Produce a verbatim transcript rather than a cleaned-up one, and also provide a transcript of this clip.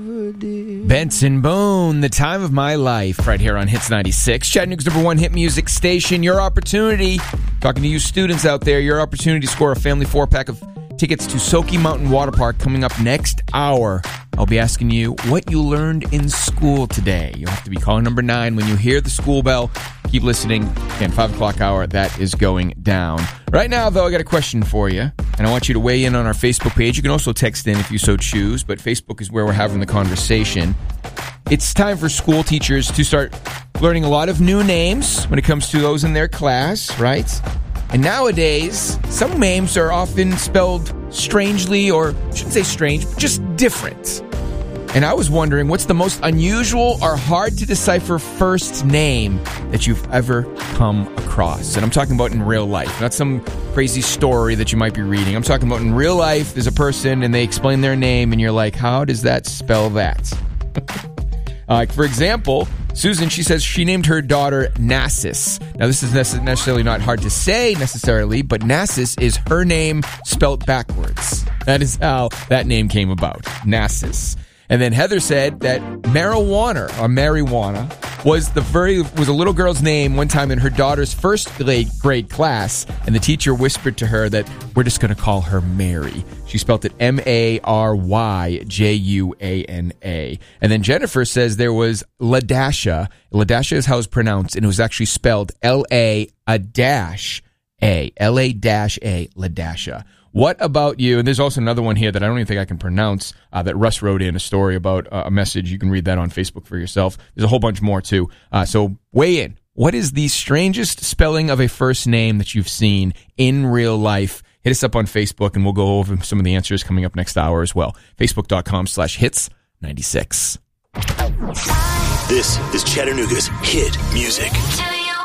Benson Boone, The Time of My Life, right here on Hits ninety-six, Chattanooga's number one hit music station. Your opportunity, talking to you students out there, your opportunity to score a family four-pack of tickets to Soaky Mountain Water Park coming up next hour. I'll be asking you what you learned in school today. You'll have to be calling number nine when you hear the school bell. Keep listening. Again, five o'clock hour, that is going down. Right now, though, I got a question for you, and I want you to weigh in on our Facebook page. You can also text in if you so choose, but Facebook is where we're having the conversation. It's time for school teachers to start learning a lot of new names when it comes to those in their class, right? And nowadays, some names are often spelled strangely, or I shouldn't say strange, but just different. And I was wondering, what's the most unusual or hard to decipher first name that you've ever come across? And I'm talking about in real life, not some crazy story that you might be reading. I'm talking about in real life, there's a person and they explain their name and you're like, how does that spell that? Uh, for example, Susan, she says she named her daughter Nassus. Now, this is necessarily not hard to say necessarily, but Nassus is her name spelt backwards. That is how that name came about, Nassus. And then Heather said that marijuana, or marijuana, was the very was a little girl's name one time in her daughter's first grade, grade class, and the teacher whispered to her that we're just going to call her Mary. She spelled it M A R Y J U A N A. And then Jennifer says there was Ladasha. Ladasha is how it's pronounced, and it was actually spelled L A a dash A. L A dash A, Ladasha. What about you? And there's also another one here that I don't even think I can pronounce uh, that Russ wrote in a story about uh, a message. You can read that on Facebook for yourself. There's a whole bunch more, too. Uh, so weigh in. What is the strangest spelling of a first name that you've seen in real life? Hit us up on Facebook, and we'll go over some of the answers coming up next hour as well. Facebook.com slash hits 96. This is Chattanooga's hit music.